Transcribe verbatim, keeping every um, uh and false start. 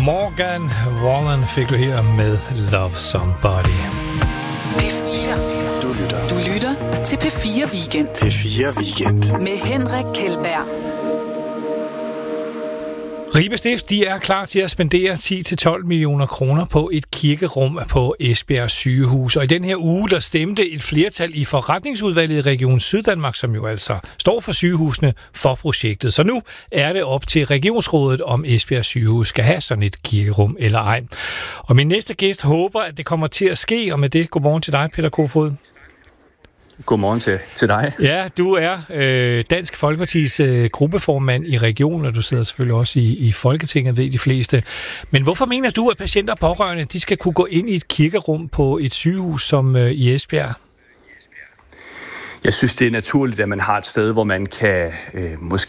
Morgan Wallen fik du her med Love Somebody. P fire. Du lytter. Du lytter til P fire Weekend. P fire Weekend. Med Henrik Kjeldberg. Ribe Stift, de er klar til at spendere ti til tolv millioner kroner på et kirkerum på Esbjerg sygehus. Og i den her uge, der stemte et flertal i forretningsudvalget i Region Syddanmark, som jo altså står for sygehusene, for projektet. Så nu er det op til regionsrådet, om Esbjerg sygehus skal have sådan et kirkerum eller ej. Og min næste gæst håber, at det kommer til at ske, og med det, godmorgen til dig, Peter Kofod. Godmorgen til, til dig. Ja, du er øh, Dansk Folkepartis øh, gruppeformand i regionen, og du sidder selvfølgelig også i, i Folketinget, ved de fleste. Men hvorfor mener du, at patienter og pårørende, de skal kunne gå ind i et kirkerum på et sygehus som øh, i Esbjerg? Jeg synes, det er naturligt, at man har et sted, hvor man kan øh, måske